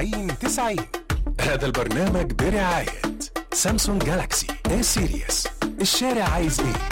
90. هذا البرنامج برعاية سامسونج جالاكسي A سيريس. الشارع عايز ايه؟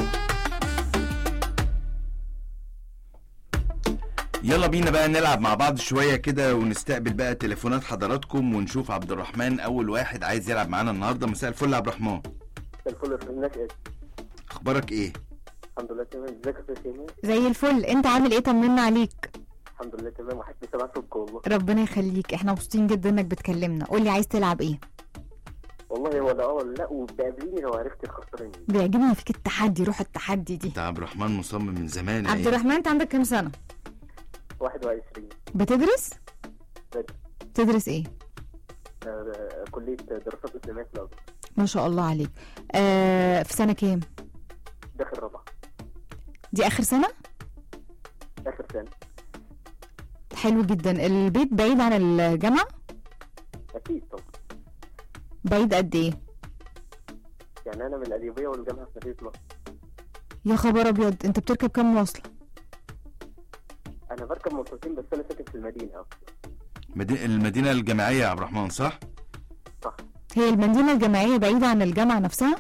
يلا بينا بقى نلعب مع بعض شوية كده ونستقبل بقى تليفونات حضراتكم ونشوف عبد الرحمن أول واحد عايز يلعب معانا النهاردة. مساء الفل يا عبد الرحمن. الفل يا فندم. ايه أخبارك إيه؟ الحمد لله تمام. ازيك يا شيماء؟ زي الفل. انت عامل ايه؟ طمنا عليك. الحمد لله تمام. وحشني سمع صوتك والله. ربنا يخليك، احنا مبسوطين جدا انك بتكلمنا. قولي عايز تلعب ايه؟ والله ولا لا، وبتقابليني لو عرفت الخسرانين. بيعجبني فيك التحدي، روح التحدي دي. انت عبد الرحمن مصمم من زمان. عبد الرحمن انت عندك كام سنة؟ 21. بتدرس؟ تدرس ايه؟ كلية دراسات إسلامية في الأزهر. ما شاء الله عليك. في سنة كام؟ داخل رابعة. دي آخر سنة؟ آخر سنة. حلو جدا. البيت بعيد عن الجامعة؟ أكيد طبعا. بعيد قد ايه؟ يعني أنا من القليوبية والجامعة في مدينة نصر. يا خبر أبيض، انت بتركب كام مواصلة؟ أنا بركب مواصلتين بس أنا ساكن في المدينة. المدينة الجامعية يا عبد الرحمن صح؟ صح. هي المدينة الجامعية بعيدة عن الجامعة نفسها؟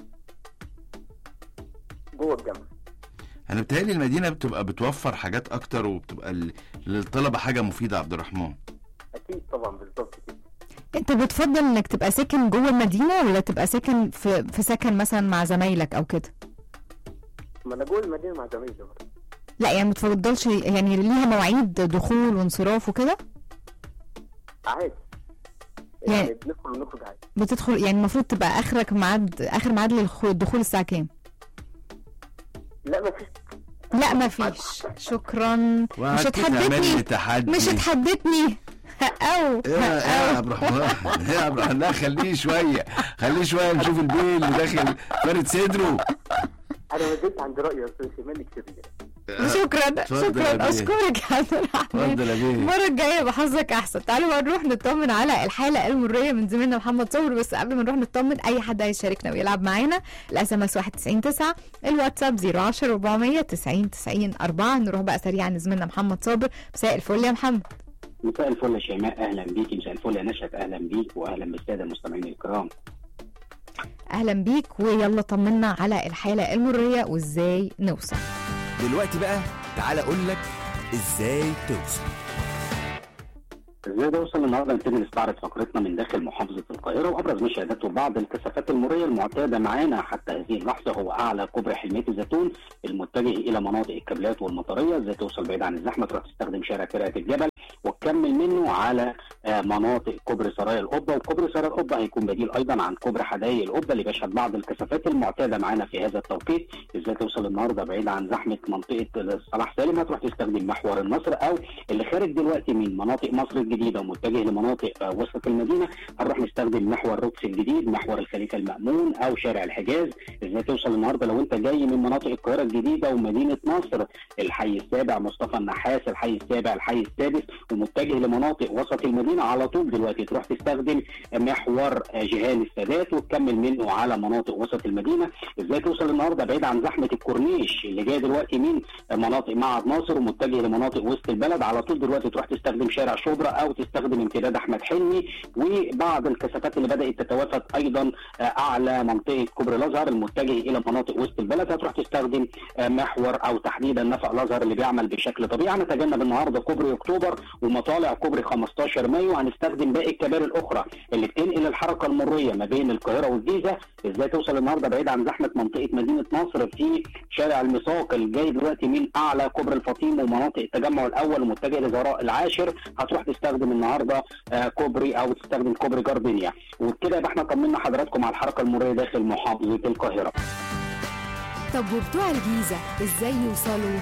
جوه الجامعة. أنا بتهيألي المدينة بتبقى بتوفر حاجات أكتر وبتبقى للطلبة حاجة مفيدة. عبد الرحمن أكيد طبعا بالظبط كده. انت بتفضل انك تبقى ساكن جوه المدينة ولا تبقى ساكن في سكن مثلا مع زمايلك او كده؟ ما أنا جوه المدينة مع زمايلي برضه. لا يعني متفضلش، يعني ليها مواعيد دخول وانصراف وكده؟ عادي يعني بندخل ونخرج عادي. بتدخل يعني المفروض تبقى اخر ميعاد للدخول الساعة كام؟ لا مفيش. شكرا. مش هتحددني يا عبد الرحمن. يا عبد الرحمن لا خليه شوية نشوف البيل اللي داخل فارد صدره. أنا ما زلت عند رأيي يا أستاذ شيماء كتير. شكرا اشكرك يا عبد الرحمن. المره الجايه بحظك احسن. تعالوا بقى نروح نطمن على الحاله المريه من زميلنا محمد صبر. بس قبل ما نروح نطمن، اي حد عايز يشاركنا ويلعب معانا، الSMS 1999، الواتساب 010 400 90 90 4. نروح بقى سريعا لزميلنا محمد صبر. مساء الفل يا محمد. مساء الفل يا شيماء، اهلا بيكي. مساء الفل يا نشأت، اهلا بيك واهلا بالساده المستمعين الكرام. اهلا بيك. ويلا طمنا على الحاله المريه وازاي نوصل. دلوقتي بقى تعالى اقول لك ازاي توصل. ازاي توصل النهارده نبتدي نستعرض فقرتنا من داخل محافظه القاهره وابرز مشاهدات وبعض الكثافات المريه المعتاده معانا حتى هذه اللحظه. هو اعلى كوبري حلميه الزيتون المتجه الى مناطق الكابلات والمطريه. ازاي توصل بعيد عن الزحمه؟ تروح تستخدم شارع ترعه الجبل وتكمل منه على مناطق كوبري سرايا القبه. وكوبري سرايا القبه هيكون بديل ايضا عن كوبري حدائق القبه اللي بيشهد بعض الكثافات المعتاده معانا في هذا التوقيت. ازاي توصل النهارده بعيد عن زحمه منطقه صلاح سالم؟ هتروح تستخدم محور النصر، او اللي خارج دلوقتي من مناطق مصر الجديده ومتجه لمناطق وسط المدينه هنروح نستخدم محور روكس الجديد، محور الخليفه المأمون، او شارع الحجاز. ازاي توصل النهارده لو انت جاي من مناطق القاهره الجديده ومدينه نصر؟ الحي السابع، مصطفى النحاس، الحي السابع، الحي السادس، ومتجه لمناطق وسط المدينه على طول دلوقتي تروح تستخدم محور جهان السادات وتكمل منه على مناطق وسط المدينه. ازاي توصل النهارده بعيد عن زحمه الكورنيش اللي جاي دلوقتي من مناطق معهد ناصر ومتجه لمناطق وسط البلد؟ على طول دلوقتي تروح تستخدم شارع شبرا او تستخدم امتداد احمد حلمي. وبعض الكثافات اللي بدات تتوافد ايضا اعلى منطقه كوبري الازهر المتجه الى مناطق وسط البلد هتروح تستخدم محور او تحديدا نفق الازهر اللي بيعمل بشكل طبيعي. هنتجنب النهارده كوبري اكتوبر ومطالع كوبري 15 مايو. هنستخدم باقي الكباري الاخرى اللي بتنقل الحركه المريه ما بين القاهره والجيزه. ازاي توصل النهارده بعيد عن زحمه منطقه مدينه نصر في شارع الميثاق الجاي دلوقتي من اعلى كوبري الفطيم ومناطق التجمع الاول ومتجه لزراء العاشر؟ هتروح تستخدم النهارده كوبري او تستخدم كوبري جاردينيا. وبكده يبقى احنا طمنا حضراتكم على الحركه المريه داخل محافظه القاهره. طب وبتوع الجيزه ازاي يوصلوا؟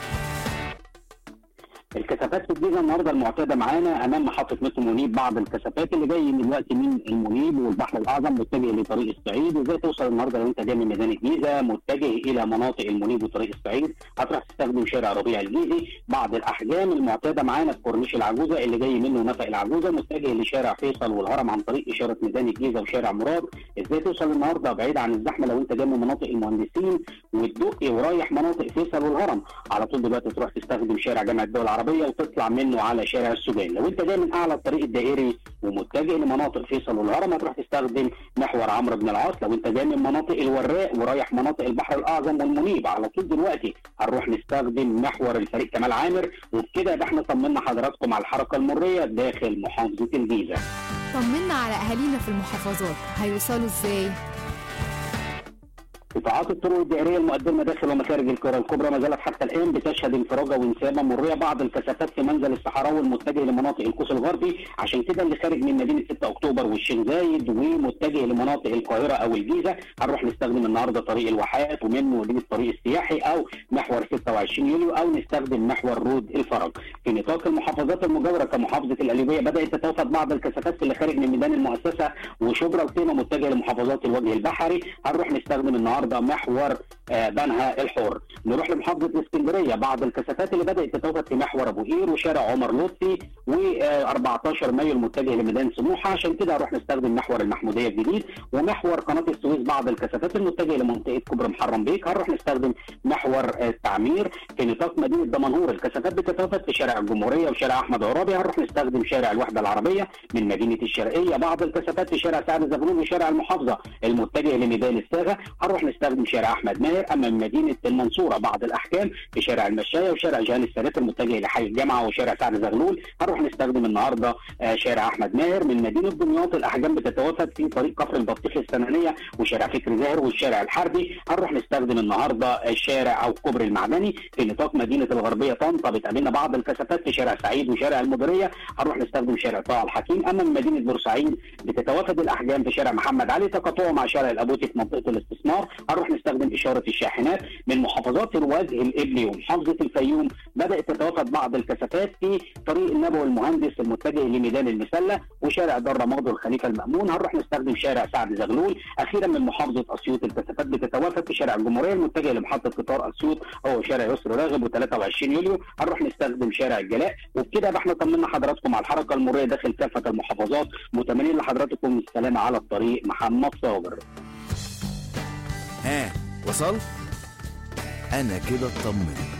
الكثافات في الجيزه النهارده المعتاده معانا امام محطه مترو منيب. بعض الكثافات اللي جاي دلوقتي من المنيب والبحر الاعظم متجه لطريق الصعيد. وازاي توصل النهارده لو انت جاي من ميدان الجيزه متجه الى مناطق المنيب وطريق الصعيد؟ هتروح تستخدم شارع ربيع الجيزي. بعض الاحجام المعتاده معانا في كورنيش العجوزه اللي جاي منه نفق العجوزه متجه لشارع فيصل والهرم عن طريق اشاره ميدان الجيزه وشارع مراد. ازاي توصل النهارده بعيد عن الزحمه لو انت جاي من مناطق المهندسين والدقي ورايح مناطق فيصل والهرم؟ على طول دلوقتي تروح تستخدم شارع جامعه الدول العربيه وتطلع منه على شارع السودان. لو انت جاي من اعلى الطريق الدائري ومتجه لمناطق فيصل والهرم هتروح تستخدم محور عمرو بن العاص. لو انت جاي من مناطق الوراق ورايح مناطق البحر الاعظم والمنيب على طول دلوقتي هنروح نستخدم محور الفريق كمال عامر. وبكده يبقى احنا طمنا حضراتكم على الحركه المريه داخل محافظه الجيزه. طمنا على اهالينا في المحافظات، هيوصلوا ازاي؟ قطاعات الطرق الدائريه المقدمه داخل ومخارج القاهره الكبرى ما زالت حتى الان بتشهد انفراجه وانسابه مريه. بعض الكثافات في منزل الصحراوي المتجه لمناطق القوس الغربي، عشان كده اللي خارج من مدينه 6 اكتوبر والشيخ زايد ومتجه لمناطق القاهره او الجيزه هنروح نستخدم النهارده طريق الواحات ومنه مدينه الطريق السياحي او محور 26 يوليو او نستخدم محور رود الفرج. في نطاق المحافظات المجاوره كمحافظه القليوبيه بدات تتوافد بعض الكثافات اللي خارج من ميدان المؤسسه وشبرا القيمه متجه لمحافظات الوجه البحري هنروح نستخدم النهارده محور بنها الحر. نروح لمحافظه الاسكندريه بعض الكثافات اللي بدات تتوافد في محور ابو قير وشارع عمر لطفي و14 مايو المتجه لميدان سموحه، عشان كده هنروح نستخدم محور المحموديه الجديد ومحور قناه السويس. بعض الكثافات المتجهه لمنطقه كوبري محرم بيك هنروح نستخدم محور التعمير. في نطاق مدينه دمنهور الكثافات بتتوافد في شارع الجمهوريه وشارع احمد عرابي هنروح نستخدم شارع الوحده العربيه من مدينه الشرقيه. بعض الكثافات في شارع سعد زغلول وشارع المحافظه المتجه لميدان الساغه هنروح نستخدم شارع احمد ماهر. اما من مدينه المنصوره بعض الاحكام في شارع المشايه وشارع جهان السادات المتجه لحي الجامعه وشارع سعد زغلول هنروح نستخدم النهارده شارع احمد ماهر. من مدينه دمياط الاحجام بتتوافد في طريق كفر البطيخ السنانيه وشارع فكري زاهر والشارع الحربي هنروح نستخدم النهارده الشارع او كوبري المعدني. في نطاق مدينه الغربيه طنطا بتقابلنا بعض الكثافات في شارع سعيد وشارع المديريه هنروح نستخدم شارع طه الحكيم. اما من مدينه بورسعيد بتتوافد الاحجام في شارع محمد علي تقاطعه مع شارع الابوتي في منطقه الاستثمار هنروح نستخدم اشاره الشاحنات. من محافظات الوجه القبلي ومحافظه الفيوم بدات تتوافد بعض الكثافات في طريق النبوي المهندس المتجه لميدان المسله وشارع دار رماد والخليفه المامون هنروح نستخدم شارع سعد زغلول. اخيرا من محافظه اسيوط الكثافات بتتوافد في شارع الجمهوريه المتجه لمحطه قطار اسيوط او شارع يسر راغب و23 يوليو هنروح نستخدم شارع الجلاء. وبكده احنا طمنا حضراتكم على الحركه المريه داخل كافه المحافظات. متمنين لحضراتكم السلامه على الطريق. محمد صابر. وصلت؟ أنا كده اطمنت.